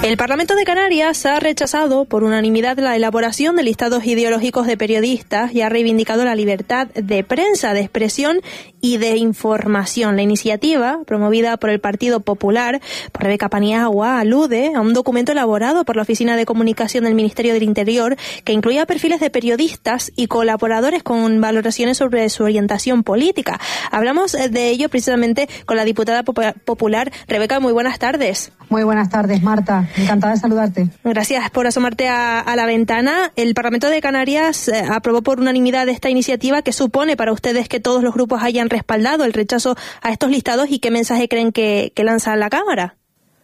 El Parlamento de Canarias ha rechazado por unanimidad la elaboración de listados ideológicos de periodistas y ha reivindicado la libertad de prensa, de expresión y de información. La iniciativa, promovida por el Partido Popular, por Rebeca Paniagua, alude a un documento elaborado por la Oficina de Comunicación del Ministerio del Interior que incluía perfiles de periodistas y colaboradores con valoraciones sobre su orientación política. Hablamos de ello precisamente con la diputada popular. Rebeca, muy buenas tardes. Muy buenas tardes, Marta. Encantada de saludarte. Gracias por asomarte a la ventana. El Parlamento de Canarias aprobó por unanimidad esta iniciativa. ¿Qué supone para ustedes que todos los grupos hayan respaldado el rechazo a estos listados y qué mensaje creen que lanza la Cámara?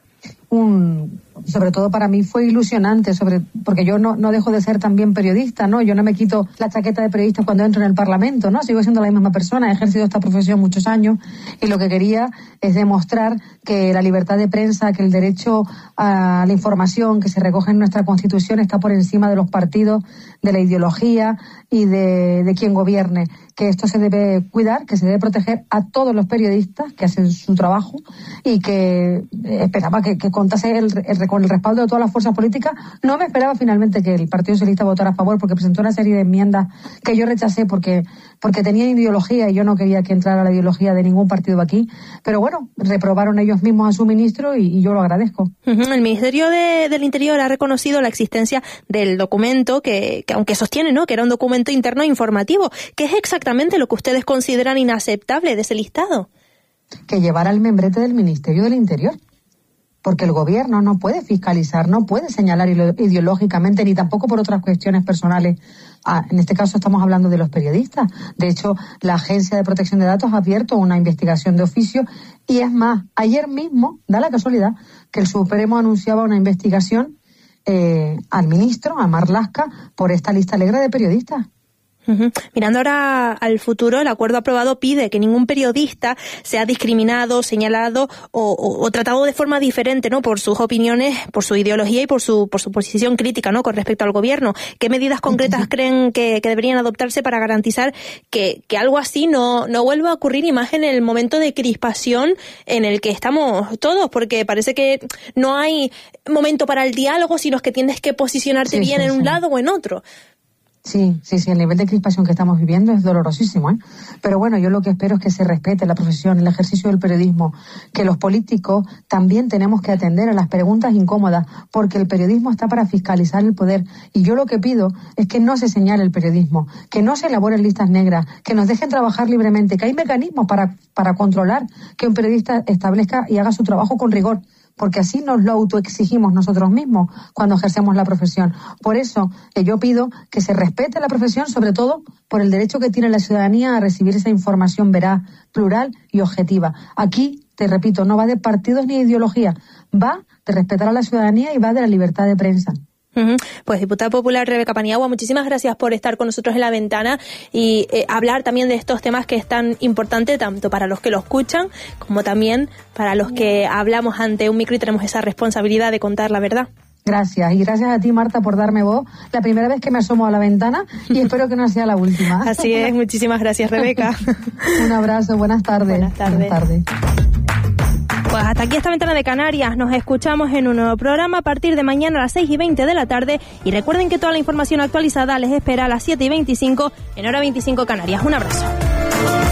Sobre todo para mí fue ilusionante, porque yo no dejo de ser también periodista, ¿no? Yo no me quito la chaqueta de periodista cuando entro en el Parlamento, ¿no? Sigo siendo la misma persona, he ejercido esta profesión muchos años y lo que quería es demostrar que la libertad de prensa, que el derecho a la información que se recoge en nuestra Constitución está por encima de los partidos, de la ideología y de quien gobierne, que esto se debe cuidar, que se debe proteger a todos los periodistas que hacen su trabajo y que esperaba que contase con el respaldo de todas las fuerzas políticas. No me esperaba finalmente que el Partido Socialista votara a favor porque presentó una serie de enmiendas que yo rechacé porque tenían ideología y yo no quería que entrara la ideología de ningún partido aquí. Pero bueno, reprobaron ellos mismos a su ministro y yo lo agradezco. El Ministerio del Interior ha reconocido la existencia del documento que aunque sostiene, ¿no?, que era un documento interno informativo. ¿Qué es exactamente lo que ustedes consideran inaceptable de ese listado? Que llevara el membrete del Ministerio del Interior. Porque el gobierno no puede fiscalizar, no puede señalar ideológicamente, ni tampoco por otras cuestiones personales. En este caso estamos hablando de los periodistas. De hecho, la Agencia de Protección de Datos ha abierto una investigación de oficio y es más, ayer mismo, da la casualidad, que el Supremo anunciaba una investigación al ministro, a Marlaska, por esta lista negra de periodistas. Mirando ahora al futuro, el acuerdo aprobado pide que ningún periodista sea discriminado, señalado o tratado de forma diferente, ¿no?, por sus opiniones, por su ideología y por su posición crítica, ¿no?, con respecto al gobierno. ¿Qué medidas concretas creen que deberían adoptarse para garantizar que algo así no vuelva a ocurrir, y más en el momento de crispación en el que estamos todos? Porque parece que no hay momento para el diálogo, sino que tienes que posicionarte bien en un lado o en otro. Sí, el nivel de crispación que estamos viviendo es dolorosísimo, ¿eh? Pero bueno, yo lo que espero es que se respete la profesión, el ejercicio del periodismo, que los políticos también tenemos que atender a las preguntas incómodas, porque el periodismo está para fiscalizar el poder, y yo lo que pido es que no se señale el periodismo, que no se elaboren listas negras, que nos dejen trabajar libremente, que hay mecanismos para controlar que un periodista establezca y haga su trabajo con rigor, porque así nos lo autoexigimos nosotros mismos cuando ejercemos la profesión. Por eso yo pido que se respete la profesión, sobre todo por el derecho que tiene la ciudadanía a recibir esa información veraz, plural y objetiva. Aquí, te repito, no va de partidos ni de ideología, va de respetar a la ciudadanía y va de la libertad de prensa. Pues diputada popular Rebeca Paniagua, muchísimas gracias por estar con nosotros en la ventana y hablar también de estos temas que es tan importante tanto para los que lo escuchan como también para los que hablamos ante un micro y tenemos esa responsabilidad de contar la verdad. Gracias, y gracias a ti, Marta, por darme voz. La primera vez que me asomo a la ventana y espero que no sea la última. Así es, muchísimas gracias, Rebeca. Un abrazo, buenas tardes. Buenas tardes. Pues hasta aquí esta ventana de Canarias. Nos escuchamos en un nuevo programa a partir de mañana a las 6:20 de la tarde. Y recuerden que toda la información actualizada les espera a las 7:25 en hora 25 Canarias. Un abrazo.